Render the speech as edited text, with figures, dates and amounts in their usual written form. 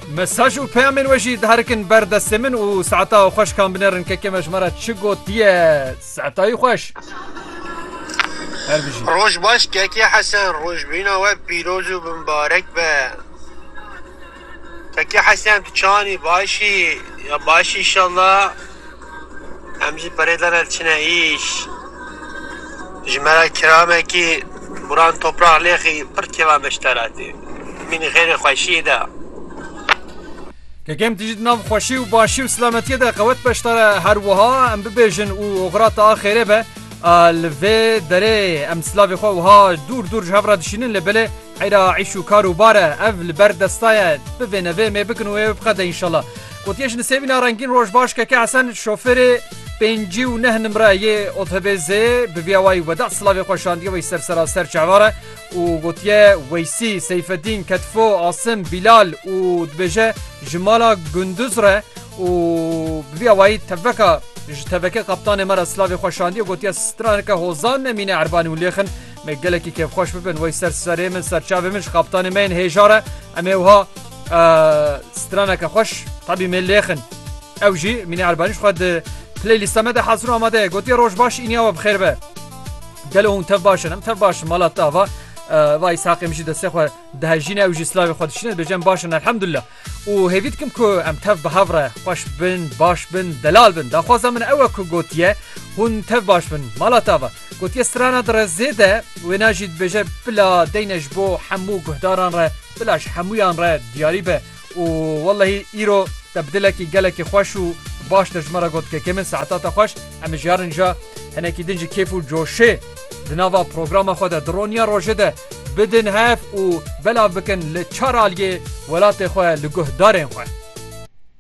مساج و پیامین وجی دهرکن بردست من و ساعتا خوش کام بنرن که کمش مرا چه گوتیه ساعتای خوش روش باش که حسن روش بینا و پیروز و مبارک به که حسن تو چانی باشی یا باشی انشالله همجی پریدن چنه ایش جمعه کرامه که بران توپراغ لیخی پر کوا مشتراتی من خیر خوشی ده که کم تجد نام خوشی و باشی و سلامتی ده قوت بشتره هر وها ام ببیجن و اغرات آخره به الوی داره ام سلاوی خواه دور دور جهورا دشینن لبله حیرا عیش و کار و باره اف لبردستای بوی نوی می بکن و بقده انشالله و تیش نسیبین رنگین روش باش که حسن شوفر پنجی و نه نمره یه اتوبیزه ببیاوی ودع سلاوی خوشاندی وی سر چعواره و گوتیه ویسی سیفالدین کتفو عاصم بلال و دبیجه جمالا گندوز ره و ببیاوی تفکه قبطان مرا سلاوی خوشاندی و گوتیه سترانکه هوزان نمینه عربانی و لیخن مگلکی که خوش ببین وی سره من سرچاوه منش قبطان من هیجاره اما اوها سترانکه خوش طبی من لیخن او جی من عربانیش خود پلی لیست مده حاضر آماده گوتی روش باش اینیا و بخیر به گلو اون تف باشن هم تف باش مالات داوا وای ساقی میشه دسته خو دهجین او جسلاوی خودشین بجن باشن الحمدلله و هیوید کم کو ام تف بهاوره خوش بن باش بن دلال بن دا خوازم من او کو گوتیه هون تف باش بن مالات داوا گوتیه سترانا در زیده و ناجید بجه بلا دینش بو حمو گهداران ره بلاش حمویان ره دیاری به و والله ایرو تبدلکی گلکی خوش و باش نجمرا گوت که کمن ساعتات خوش ام جارن جا هنکی دنج کیف و جوشه دنوا پروگرام خود درونیا روشه ده بدن هف و بلا بکن لچار آلیه ولات خواه لگه دارن خواه